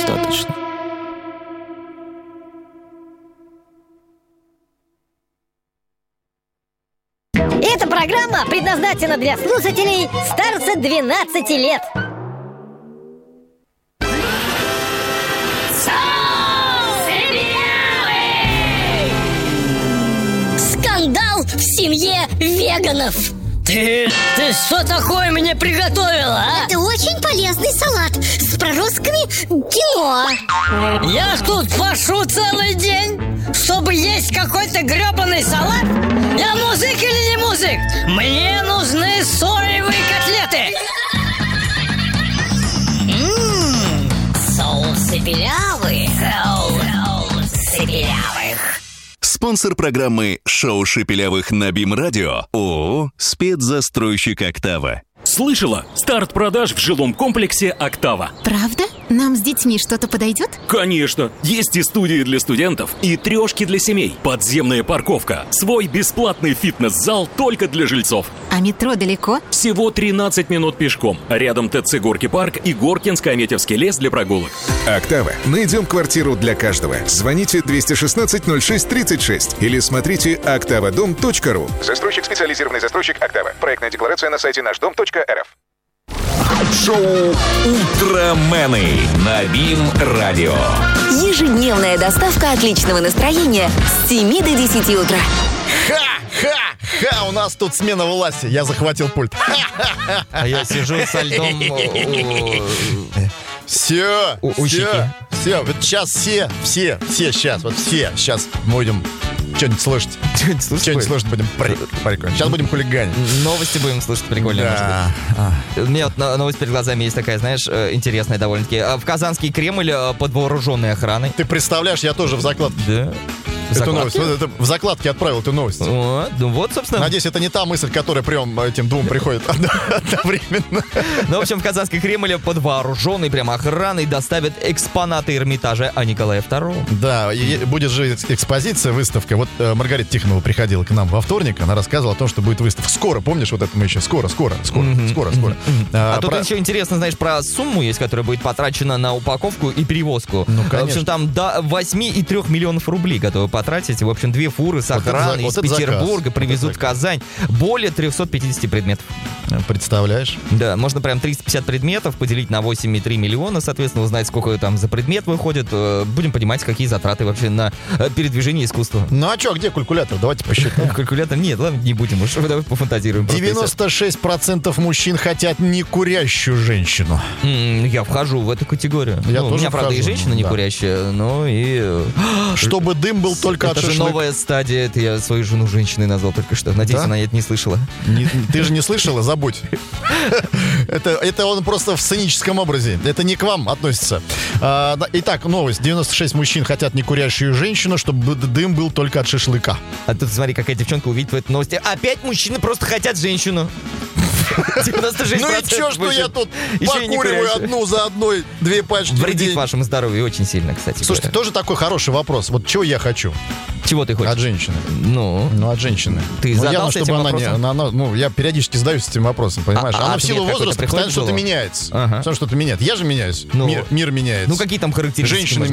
достаточно. Эта программа предназначена для слушателей старше 12 лет. Скандал в семье веганов. Ты что такое мне приготовила, а? Это очень полезный салат с проростками киноа. Я тут пашу целый день, чтобы есть какой-то гребаный салат? Я мужик или не мужик? Мне нужны соевые котлеты. Соусы белявые. Соусы белявых. Спонсор программы «Шоу Шепелявых» на БИМ-радио ООО «Спецзастройщик Октава». Слышала? Старт продаж в жилом комплексе «Октава». Правда? Нам с детьми что-то подойдет? Конечно! Есть и студии для студентов, и трешки для семей, подземная парковка, свой бесплатный фитнес-зал только для жильцов. А метро далеко? Всего 13 минут пешком. Рядом ТЦ «Горки парк» и Горкинско-Аметьевский лес для прогулок. «Октава». Найдем квартиру для каждого. Звоните 216-06-36 или смотрите oktavadom.ru. Застройщик, специализированный застройщик «Октава». Проектная декларация на сайте нашдом.рф. Шоу «Утромены» на БИМ-радио. Ежедневная доставка отличного настроения с 7 до 10 утра. Ха! У нас тут смена власти. Я захватил пульт. А я сижу со льдом Все. Вот сейчас все сейчас будем что-нибудь слушать. Что-нибудь слушать будем прикольно. Сейчас будем хулиганить. Новости будем слушать прикольные. Да. У меня вот новость перед глазами есть такая, знаешь, интересная довольно-таки. В Казанский Кремль под вооруженной охраной. Ты представляешь, я тоже в закладке. Да. Эту новость. Это в закладке отправил эту новость. Вот, собственно. Надеюсь, это не та мысль, которая прям этим двум приходит одновременно. Ну, в общем, в Казанский Кремль под вооруженной прям охраной доставят экспонаты Эрмитажа о Николае II. Да, будет же экспозиция, выставка. Вот Маргарита Тихонова приходила к нам во вторник, она рассказывала о том, что будет выставка. Скоро, помнишь, вот это мы еще скоро. А тут еще интересно, знаешь, про сумму есть, которая будет потрачена на упаковку и перевозку. Ну, конечно. В общем, там до 8,3 миллионов рублей готовы потратить. В общем, 2 фуры с охраной из Петербурга привезут в Казань более 350 предметов. Представляешь? Да, можно прям 350 предметов поделить на 8,3 миллиона, соответственно, узнать, сколько там за предмет выходит. Будем понимать, какие затраты вообще на передвижение искусства. Ну а что, где калькулятор? Давайте посчитаем. Калькулятор нет, ладно, не будем уж, давай пофантазируем. 96% мужчин хотят некурящую женщину. Я вхожу в эту категорию. Я тоже у меня, правда, и женщина некурящая, но и... Чтобы дым был только от шашлыка. Это же новая стадия, это я свою жену женщиной назвал только что. Надеюсь, она это не слышала. Ты же не слышала? Забудь. Это он просто в сценическом образе. Это не к вам относится. Итак, новость. 96 мужчин хотят некурящую женщину, чтобы дым был только от шашлыка. А тут смотри, какая девчонка увидит в этой новости. Опять мужчины просто хотят женщину. 96%. Ну и чё, что я тут покуриваю одну за одной 2 пачки. Вредит вашему здоровью очень сильно, кстати. Слушайте, тоже такой хороший вопрос. Вот чего я хочу? Чего ты хочешь? От женщины. Ну, от женщины. Ты задался этим вопросом? Я периодически задаюсь этим вопросом, понимаешь? Она в силу возраста постоянно что-то меняется. Постоянно что-то меняет. Я же меняюсь. Мир меняется. Ну, какие там характеристики? Женщины